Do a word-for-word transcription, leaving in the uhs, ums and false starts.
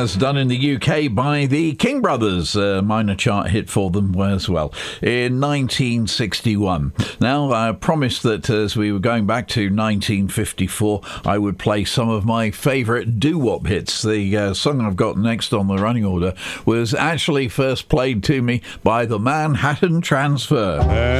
as done in the U K by the King Brothers, a minor chart hit for them as well, in nineteen sixty-one. Now, I promised that as we were going back to nineteen fifty-four, I would play some of my favourite doo-wop hits. The uh, song I've got next on the running order was actually first played to me by the Manhattan Transfer.